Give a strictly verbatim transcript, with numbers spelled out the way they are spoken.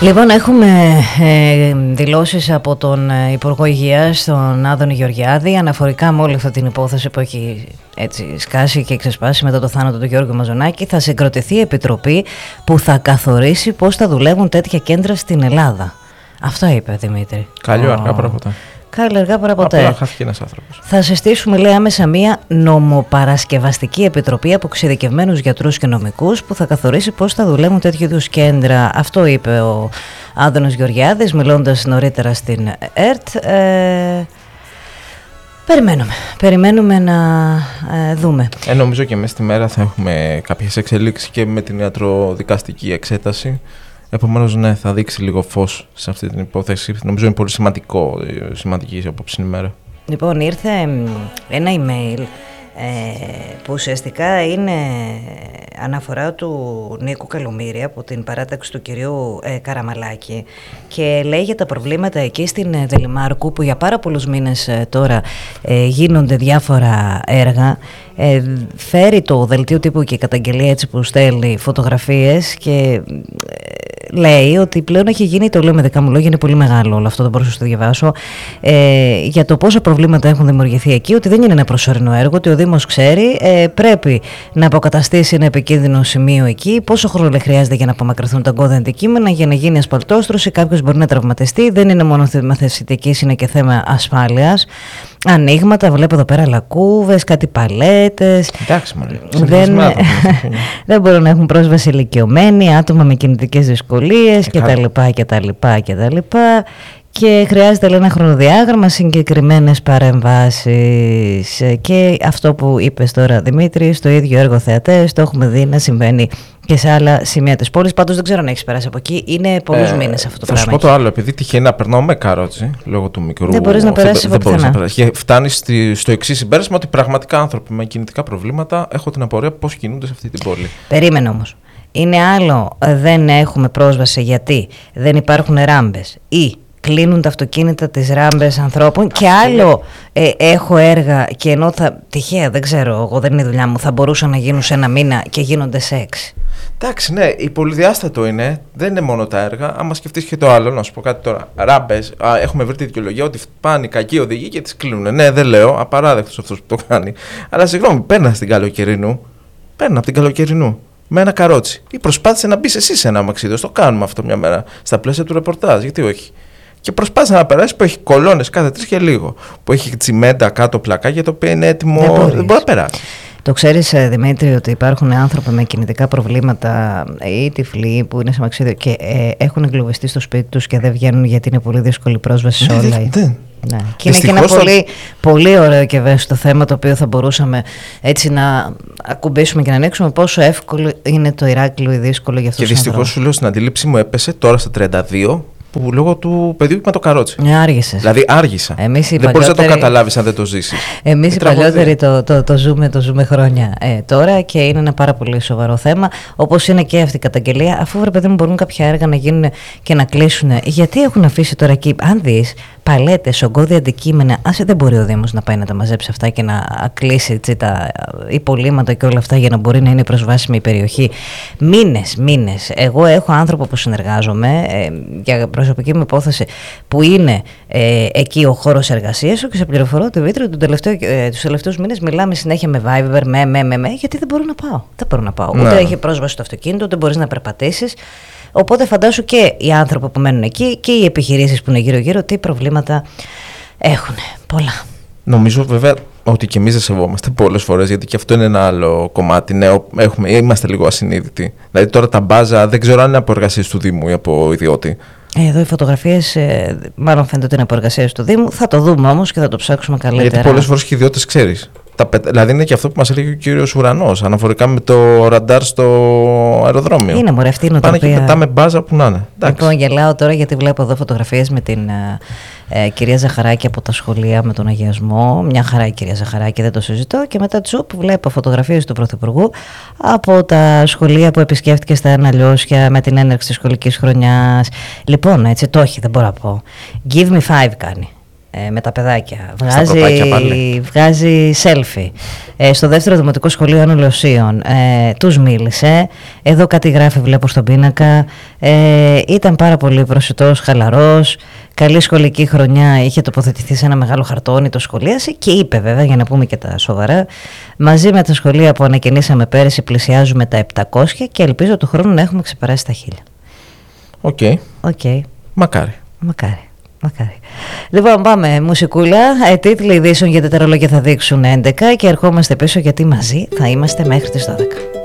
Λοιπόν, έχουμε ε, δηλώσεις από τον Υπουργό Υγείας, τον Άδωνη Γεωργιάδη, αναφορικά με όλη αυτή την υπόθεση που έχει έτσι σκάσει και ξεσπάσει μετά το θάνατο του Γιώργου Μαζονάκη. Θα συγκροτηθεί επιτροπή που θα καθορίσει πώς θα δουλεύουν τέτοια κέντρα στην Ελλάδα. Αυτό είπε, Δημήτρη. Καλή αργά παρά ποτέ. Καλή αργά παρά ποτέ. Απλά χάθηκε ένας άνθρωπος. Θα συστήσουμε, λέει, άμεσα μία νομοπαρασκευαστική επιτροπή από εξειδικευμένους γιατρούς και νομικούς που θα καθορίσει πώς θα δουλεύουν τέτοιου είδους κέντρα. Αυτό είπε ο Άδωνος Γεωργιάδης, μιλώντας νωρίτερα στην ΕΡΤ. Ε, περιμένουμε. Περιμένουμε να ε, δούμε. Ε, νομίζω και μέσα στη μέρα θα έχουμε κάποιες εξελίξεις και με την ιατροδικαστική εξέταση. Επομένως, ναι, θα δείξει λίγο φως σε αυτή την υπόθεση. Νομίζω είναι πολύ σημαντικό, σημαντική η απόψινη ημέρα. Λοιπόν, ήρθε ένα email ε, που ουσιαστικά είναι αναφορά του Νίκου Καλομήρη από την παράταξη του κυρίου ε, Καραμαλάκη και λέει για τα προβλήματα εκεί στην ε, Δελημάρκου, που για πάρα πολλούς μήνες ε, τώρα ε, γίνονται διάφορα έργα. Ε, φέρει το δελτίο τύπου και η καταγγελία έτσι που στέλνει φωτογραφίες και ε, λέει ότι πλέον έχει γίνει, το λέω με δικά μου λόγια, είναι πολύ μεγάλο όλο αυτό, δεν μπορούσα να το διαβάσω, ε, για το πόσα προβλήματα έχουν δημιουργηθεί εκεί, ότι δεν είναι ένα προσωρινό έργο, ότι ο Δήμος ξέρει, ε, πρέπει να αποκαταστήσει ένα επικίνδυνο σημείο εκεί, πόσο χρόνο χρειάζεται για να απομακρυνθούν τα εγκώδια αντικείμενα, για να γίνει ασφαλτόστρωση, κάποιος μπορεί να τραυματιστεί, δεν είναι μόνο θέμα θεσιτικής, είναι και θέμα ασφάλειας. Ανοίγματα, βλέπω εδώ πέρα λακκούβες, κάτι παλέτες. Εντάξει, μάλλον. Δεν, δεν μπορούν να έχουν πρόσβαση ηλικιωμένοι, άτομα με κινητικές δυσκολίες κτλ. κτλ. Και χρειάζεται, λέει, ένα χρονοδιάγραμμα, συγκεκριμένες παρεμβάσεις. Και αυτό που είπες τώρα, Δημήτρη, στο ίδιο έργο θεατές, το έχουμε δει να συμβαίνει και σε άλλα σημεία της πόλης. Πάντως δεν ξέρω αν έχεις περάσει από εκεί. Είναι πολλούς ε, μήνες αυτό το θα πράγμα. Θα σου πω το άλλο, επειδή τυχαίνει να περνάω με καρότσι, λόγω του μικρού. Δεν μπορείς να περάσεις από πουθενά. Και φτάνεις στο εξής συμπέρασμα, ότι πραγματικά άνθρωποι με κινητικά προβλήματα, έχω την απορία πώς κινούνται σε αυτή την πόλη. Περίμενε όμως. Είναι άλλο, δεν έχουμε πρόσβαση γιατί δεν υπάρχουν ράμπες ή κλείνουν τα αυτοκίνητα τις ράμπες ανθρώπων, και άλλο ε, έχω έργα και ενώ θα, τυχαία δεν ξέρω, εγώ δεν είναι η δουλειά μου, θα μπορούσαν να γίνουν σε ένα μήνα και γίνονται σε έξι. Εντάξει, ναι, η πολυδιάστατο είναι, δεν είναι μόνο τα έργα. Άμα σκεφτείς και το άλλο, να σου πω κάτι τώρα. Ράμπες, α, έχουμε βρει τη δικαιολογία ότι πάνε οι κακοί οδηγοί και τις κλείνουν. Ναι, δεν λέω, απαράδεκτος αυτός που το κάνει. Αλλά συγγνώμη, παίρνα στην Καλοκαιρινού, παίρνα από την Καλοκαιρινού με ένα καρότσι. Ή προσπάθησε να μπει εσύ σε ένα αμαξίδιο. Το κάνουμε αυτό μια μέρα στα πλαίσια του ρεπορτάζ, γιατί όχι. Και προσπάθησε να περάσει που έχει κολόνες κάθε τρεις και λίγο. Που έχει τσιμέντα κάτω πλακάκια, το οποίο είναι έτοιμο. Δεν, δεν μπορεί να περάσει. Το ξέρεις, Δημήτρη, ότι υπάρχουν άνθρωποι με κινητικά προβλήματα ή τυφλοί που είναι σε μαξίδιο και ε, έχουν εγκλωβιστεί στο σπίτι τους και δεν βγαίνουν γιατί είναι πολύ δύσκολη πρόσβαση σε όλα. Δεν, δεν. Ναι. Και είναι και ένα το... πολύ, πολύ ωραίο και ευαίσθητο θέμα, το οποίο θα μπορούσαμε έτσι να ακουμπήσουμε και να ανοίξουμε, πόσο εύκολο είναι το Ηράκλειο ή δύσκολο για αυτούς τους ανθρώπους. Και δυστυχώς σου λέω, στην αντίληψή μου έπεσε τώρα στα τριάντα δύο, που λόγω του παιδιού με το καρότσι. Ναι, άργησες. Δηλαδή άργησα. Εμείς δεν παλιότεροι... μπορείς να το καταλάβεις αν δεν το ζήσεις. Εμείς οι παλιότεροι το, το, το, ζούμε, το ζούμε χρόνια ε, τώρα και είναι ένα πάρα πολύ σοβαρό θέμα. Όπως είναι και αυτή η καταγγελία, αφού βρε παιδί μου μπορούν κάποια έργα να γίνουν και να κλείσουν. Γιατί έχουν αφήσει τώρα εκεί, αν δεις, παλέτες, ογκώδια αντικείμενα, άσε δεν μπορεί ο Δήμος να πάει να τα μαζέψει αυτά και να κλείσει έτσι, τα υπολείμματα και όλα αυτά για να μπορεί να είναι προσβάσιμη η περιοχή. Μήνες, μήνες. Εγώ έχω άνθρωπο που συνεργάζομαι ε, για προσωπική μου υπόθεση που είναι ε, εκεί ο χώρος εργασίας και σε πληροφορώ ότι Δημήτρη, τον τελευταίο, ε, τους τελευταίους μήνες μιλάμε συνέχεια με Viber, με, με, με, με, γιατί δεν μπορώ να πάω. Δεν μπορώ να πάω. Ναι. Ούτε έχει πρόσβαση στο αυτοκίνητο, ούτε μπορείς να περπατήσεις. Οπότε φαντάσου και οι άνθρωποι που μένουν εκεί και οι επιχειρήσεις που είναι γύρω-γύρω τι προβλήματα έχουν. Πολλά. Νομίζω βέβαια ότι και εμείς δεν σεβόμαστε πολλές φορές, γιατί και αυτό είναι ένα άλλο κομμάτι. Ναι, έχουμε, είμαστε λίγο ασυνείδητοι. Δηλαδή τώρα τα μπάζα δεν ξέρω αν είναι από εργασίες του Δήμου ή από ιδιώτη. Εδώ οι φωτογραφίες, ε, μάλλον φαίνεται ότι είναι από εργασίες του Δήμου. Θα το δούμε όμως και θα το ψάξουμε καλύτερα. Γιατί πολλές φορές και οι ιδιώτες ξέρεις. Τα, δηλαδή είναι και αυτό που μας έλεγε ο κύριος Ουρανός αναφορικά με το ραντάρ στο αεροδρόμιο. Είναι μωρέ, αυτή η νοοτροπία. Πάνε και πετάμε μπάζα που να είναι. Λοιπόν, γελάω τώρα γιατί βλέπω εδώ φωτογραφίες με την ε, κυρία Ζαχαράκη από τα σχολεία με τον αγιασμό. Μια χαρά η κυρία Ζαχαράκη, δεν το συζητώ. Και μετά τσουπ βλέπω φωτογραφίες του Πρωθυπουργού από τα σχολεία που επισκέφτηκε στα Αναλιώσια με την έναρξη της σχολικής χρονιάς. Λοιπόν, έτσι το έχει, δεν μπορώ να πω. Give me five κάνει. ε, με τα παιδάκια. Βγάζει, βγάζει selfie. Ε, στο δεύτερο δημοτικό σχολείο Άνω Λεωσίων ε, τους μίλησε. Εδώ κάτι γράφει, βλέπω στον πίνακα. Ε, ήταν πάρα πολύ προσιτός, χαλαρός. Καλή σχολική χρονιά, είχε τοποθετηθεί σε ένα μεγάλο χαρτόνι, το σχολίασε και είπε, βέβαια, για να πούμε και τα σοβαρά, μαζί με τα σχολεία που ανακαινήσαμε πέρυσι πλησιάζουμε τα επτακόσια και ελπίζω του χρόνου να έχουμε ξεπεράσει τα χίλια. Οκ. Okay. Okay. Μακάρι. Μακάρι. Μακάρι. Λοιπόν, πάμε μουσικούλα. Ε, τίτλοι ειδήσεων για τετραλόγια θα δείξουν έντεκα και ερχόμαστε πίσω γιατί μαζί θα είμαστε μέχρι τις δώδεκα.